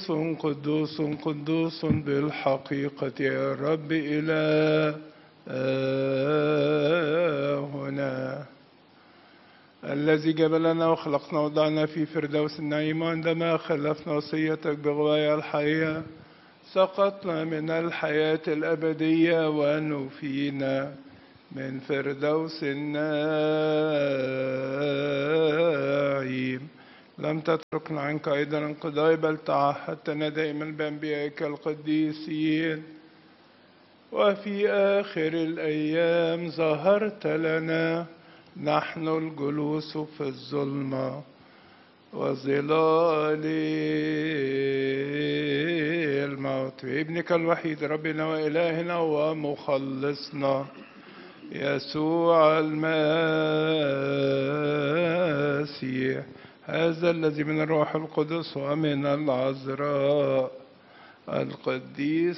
قدوس قدوس قدوس بالحقيقة يا رب إلهنا الذي جبلنا وخلقنا وضعنا في فردوس النعيم، وعندما خلفنا وصيتك بغوايا الحياة سقطنا من الحياة الأبدية ونفينا من فردوس النعيم. لم تتركنا عنك أيضا انقضاء، بل تعهدتنا دائما بأنبيائك القديسين، وفي آخر الأيام ظهرت لنا نحن الجلوس في الظلمة وظلال الموت بابنك الوحيد ربنا وإلهنا ومخلصنا يسوع المسيح، هذا الذي من الروح القدس ومن العذراء القديس